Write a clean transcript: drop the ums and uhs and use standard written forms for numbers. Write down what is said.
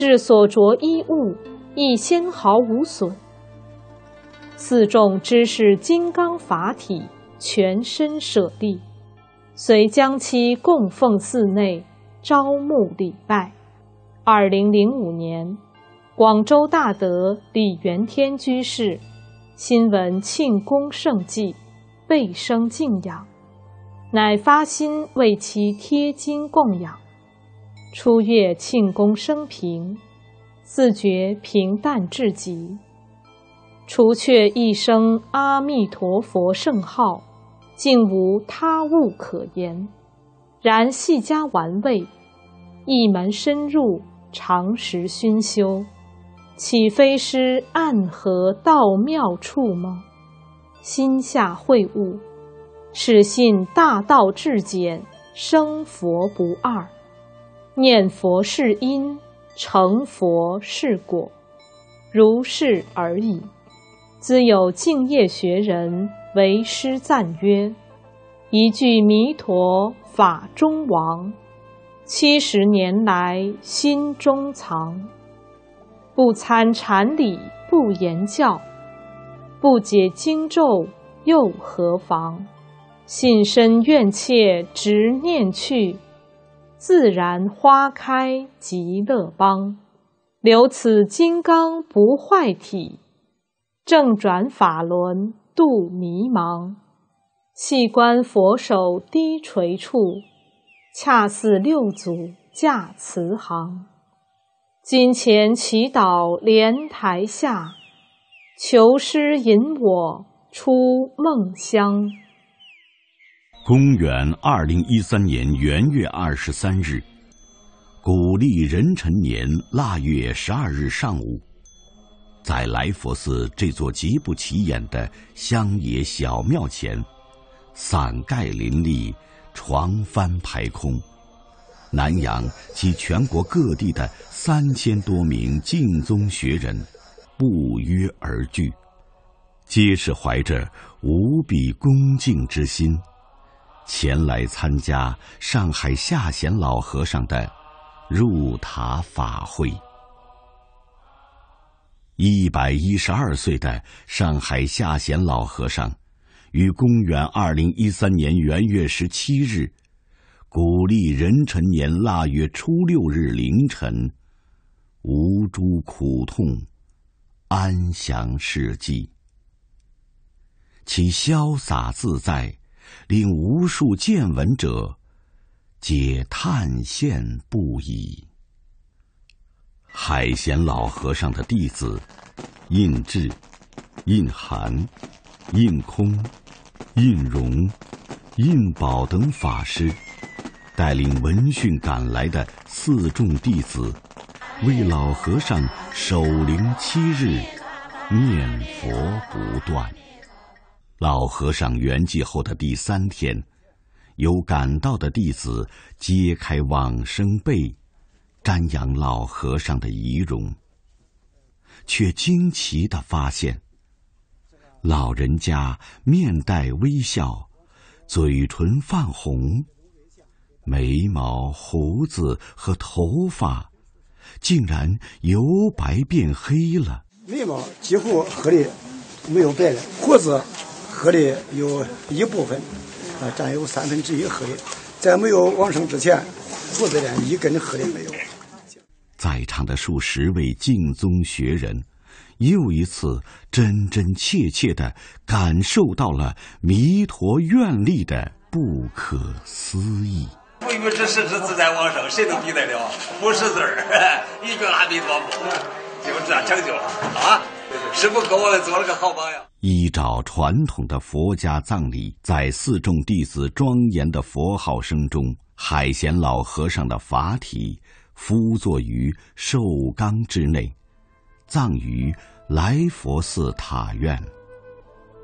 日所着衣物亦纤毫无损。四众知是金刚法体，全身舍利，遂将其供奉寺内，招募礼拜。2005年，广州大德李元天居士新闻庆功盛绩，倍生敬仰，乃发心为其贴金供养。初阅庆功生平，自觉平淡至极，除却一声阿弥陀佛圣号，竟无他物可言。然细加玩味，一门深入，常时熏修，岂非师暗合道妙处吗？心下会悟，始信大道至简，生佛不二。念佛是因，成佛是果，如是而已。兹有净业学人为师赞曰：一句弥陀法中王，70年来心中藏。不参禅理不言教，不解经咒又何妨？信身愿切执念去，自然花开极乐邦。留此金刚不坏体，正转法轮度迷茫。细观佛手低垂处，恰似六祖驾慈航。金钱祈祷莲台下，求师引我出梦乡。 公元2013年元月23日，古历壬辰年腊月12日上午，在来佛寺这座极不起眼的乡野小庙前，伞盖林立，床幡排空，南洋及全国各地的3000多名净宗学人不约而聚，皆是怀着无比恭敬之心，前来参加上海下贤老和尚的入塔法会。112岁的上海下贤老和尚，于公元2013年元月17日，古历壬辰年腊月初6日凌晨，无诸苦痛，安详逝迹。其潇洒自在，令无数见闻者皆叹羡不已。海贤老和尚的弟子印智、印涵、印空、印容、印宝等法师，带领闻讯赶来的4众弟子，为老和尚守灵7日，念佛不断。老和尚圆寂后的第3天，有赶到的弟子揭开往生被，瞻仰老和尚的遗容，却惊奇地发现，老人家面带微笑，嘴唇泛红，眉毛、胡子和头发竟然由白变黑了。 眉毛几乎黑的没有白了，胡子黑的有一部分，占有1/3黑的。在没有往生之前，胡子连一根黑的没有。 在场的数十位净宗学人，又一次真真切切地感受到了弥陀愿力的不可思议。 不与之实之自在往生，谁能比得了？不识字儿，一句阿弥陀佛，就这样成就了啊！师父给我们做了个好榜样。 依照传统的佛家葬礼，在4众弟子庄严的佛号声中，海贤老和尚的法体敷坐于寿缸之内，葬于来佛寺塔院。